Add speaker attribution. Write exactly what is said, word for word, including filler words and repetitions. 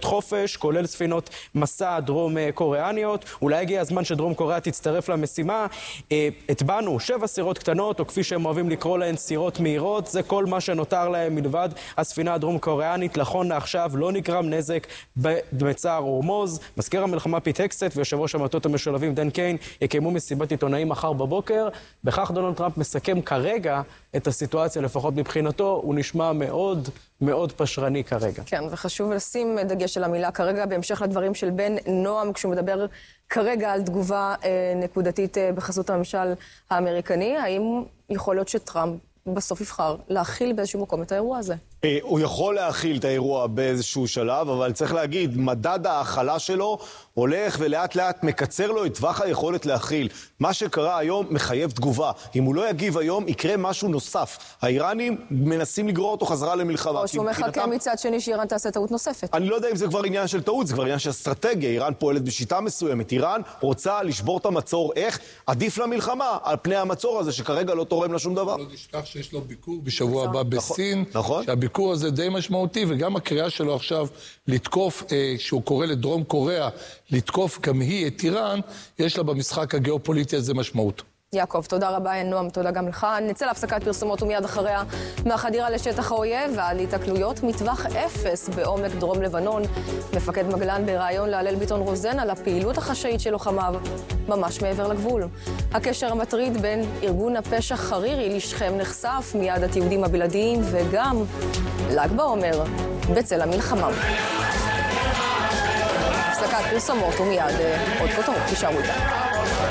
Speaker 1: חופש, כולל ספינות מסע דרום קוריאניות. אולי הגיע הזמן שדרום קוריאה תצטרף למשימה. הטבענו שבע סירות קטנות, או כפי שהם אוהבים לקרוא להן סירות מהירות. זה כל מה שנותר להם מלבד הספינה הדרום קוריאנית. נכון לעכשיו לא נגרם נזק במצר הורמוז. מזכיר המלחמה פיט הקסט ויושב ראש המטות המשולבים דן קיין יקיימו מסיבת עיתונאים מחר בבוקר. בכך דונלד טראמפ מסכם כרגע את הסיטואציה, לפחות מבחינתו. הוא נשמע מאוד מאוד פשרני כרגע.
Speaker 2: כן, וחשוב לשים דגש על המילה כרגע, בהמשך לדברים של בן נועם, כשהוא מדבר כרגע על תגובה אה, נקודתית אה, בחסות הממשל האמריקני. האם יכול להיות שטראמפ בסוף יבחר להכיל באיזשהו מקום את האירוע הזה?
Speaker 3: הוא יכול להכיל את האירוע באיזשהו שלב, אבל צריך להגיד, מדד ההכלה שלו הולך ולאט לאט מקצר לו את טווח היכולת להכיל. מה שקרה היום מחייב תגובה. אם הוא לא יגיב היום, יקרה משהו נוסף. האיראנים מנסים לגרור אותו חזרה למלחמה.
Speaker 2: או שהוא מחכה מצד שני שאיראן תעשה טעות נוספת.
Speaker 3: אני לא יודע אם זה כבר עניין של טעות, זה כבר עניין של אסטרטגיה. איראן פועלת בשיטה מסוימת. איראן רוצה לשבור את המצור. איך? עדיף למלחמה על פני המצור הזה, שכרגע לא תורם לה שום דבר.
Speaker 4: לא נשכח שיש לו ביקור בשבוע הבא בסין.
Speaker 3: נכון.
Speaker 4: שהביקור הזה די משמעותי, וגם הקריאה שלו עכשיו לתקוף, שהוא קורא לדרום קוריאה, לתקוף גם היא את איראן, יש לה במשחק הגיאופוליטי הזה משמעות.
Speaker 2: יעקב, תודה רבה, נועם, תודה גם לך. נצא להפסקת פרסומות ומיד אחריה מהחדירה לשטח האויב ועל התקלויות מטווח אפס בעומק דרום לבנון. מפקד מגלן ברעיון להלל ביטון רוזן על הפעילות החשאית של לוחמיו ממש מעבר לגבול. הקשר המטריד בין ארגון הפשע חרירי לשכם נחשף, מיד התיעודים הבלעדיים וגם ל"ג בעומר בצל המלחמה. הפסקת פרסומות ומיד עוד כותרות, תשארו איתנו.